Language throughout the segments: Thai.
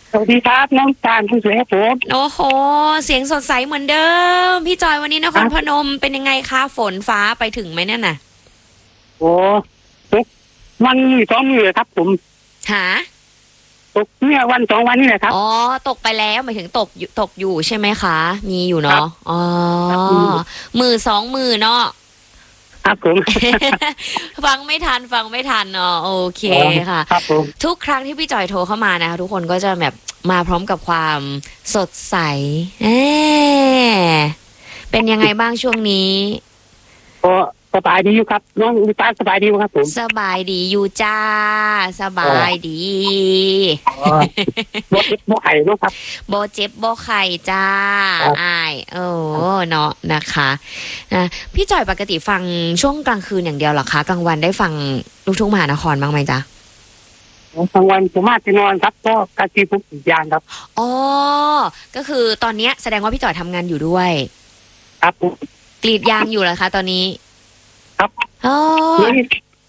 สวัสดีครับน้องตาลผู้สวยครับผมโอ้โหเสียงสดใสเหมือนเดิมพี่จอยวันนี้นครพนมเป็นยังไงคะฝนฟ้าไปถึงไหมเนี่ยน่ะโอ้ตกวันสองมื้อครับผมหาตกเนี่ยวันสองวันนี่แหละครับอ๋อตกไปแล้วหมายถึงตกอยู่ใช่ไหมคะมีอยู่ครัเนาะบอ๋อครับมือสองมือเนาะครับผมฟังไม่ทันเนาะโอเคอ๋อค่ะครับผมทุกครั้งที่พี่จอยโทรเข้ามานะคะทุกคนก็จะแบบมาพร้อมกับความสดใสเอ๊เป็นยังไงบ้างช่วงนี้ก็สบายดีอยู่ครับน้องลูกตาลสบายดีไหมครับผมสบายดีอยู่จ้าสบาอ๋อยดีอ๋อบ่เจ็บบ่ไข้เนาะครับโบเจ็บโบไข่จ้าครับอายโอ้เนาะนะคะนะพี่จอยปกติฟังช่วงกลางคืนอย่างเดียวเหรอคะกลางวันได้ฟังลูกทุ่งมหานครบ้างไหมจ๊ะกลางวันผมมาจะนอนครับก็กะทิผมอีกอย่างครับอ๋อก็คือตอนเนี้ยแสดงว่าพี่จอยทำงานอยู่ด้วยครับผมกรีดยางอยู่เหรอคะตอนนี้ครับอ๋อนี่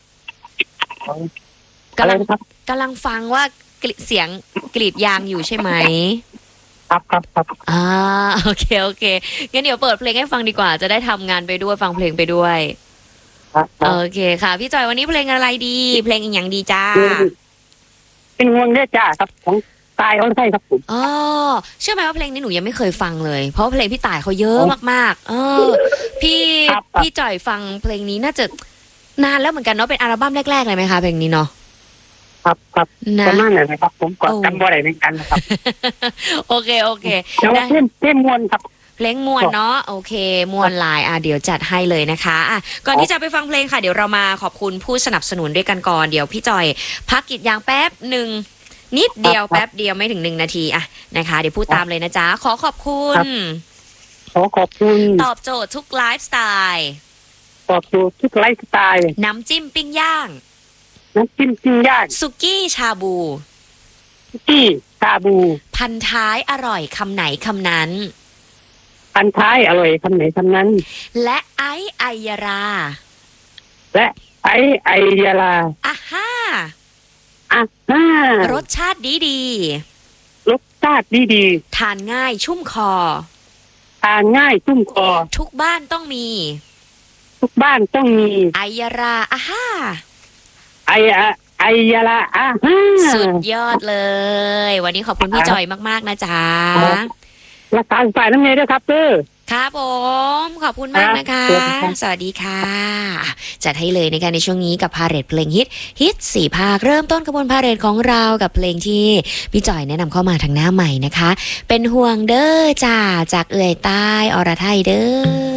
อะกำลังไรนะครับกำลังฟังว่ากรีดเสียงกรีดยางอยู่ใช่ไหมครับอ่าโอเคโอเคงั้นเดี๋ยวเปิดเพลงให้ฟังดีกว่าจะได้ทำงานไปด้วยฟังเพลงไปด้วยครับคโอรับเคค่ะพี่จอยวันนี้เพลงอะไรดีเพลงอีกอย่างดีจ้าเป็นห่วงเนี่ยจ้าครับของตายเอาใช่ครับผมอ๋อเชื่อไหมว่าเพลงนี้หนูยังไม่เคยฟังเลยเพราะเพลงพี่ต่ายเขาเยอะมากๆพี่ครับพี่จอยฟังเพลงนี้น่าจะนานแล้วเหมือนกันเนาะเป็นอัลบั้มแรกๆเลยไหมคะเพลงนี้เนาะครับนะประมาณนั้นนะครับผมก็โอ้จำบ่ได้เหมือนกันนะครับโอเคโอเคแต่ว่าได้เพิ่มมวลครับเพลงมวนเนาะโอเคมวนลายเดี๋ยวจัดให้เลยนะคะก่อนที่จะไปฟังเพลงค่ะเดี๋ยวเรามาขอบคุณผู้สนับสนุนด้วยกันก่อนเดี๋ยวพี่จอยพักกรีดยางแป๊บหนึ่งนิดเดียวแป๊บเดียวไม่ถึง1 นาทีนะคะเดี๋ยวพูดตามเลยนะจ๊ะขอขอบคุณขอบคุณตอบโจทย์ทุกไลฟ์สไตล์ตอบโจทย์ทุกไลฟ์สไตล์น้ำจิ้มปิ้งย่างน้ำจิ้มปิ้งย่างสุกี้ชาบูที่ชาบูพันท้ายอร่อยคำไหนคำนั้นพันท้ายอร่อยคำไหนคำนั้นและไอยาราและไอเดียลาอ่ะฮ่าอ่ะห้ารสชาติดีรสชาติดีทานง่ายชุ่มคอทานง่ายชุ่มคอทุกบ้านต้องมีทุกบ้านต้องมีไอยาราอ่ะฮ่าไอไอยาลาอ่ะห้าสุดยอดเลยวันนี้ขอบคุณพี่จอยมากๆนะจ๊ะรักษาฝ่ายน้ำเนยด้วยครับครับผมขอบคุณมากนะคะสวัสดีค่ะจัดให้เลยในช่วงนี้กับพาเหรดเพลงฮิต4 ภาคเริ่มต้นกระบวนพาเหรดของเรากับเพลงที่พี่จอยแนะนำเข้ามาทางหน้าใหม่นะคะเป็นห่วงเด้อจ้าจากเอื่อยใต้อรไทยเด้อ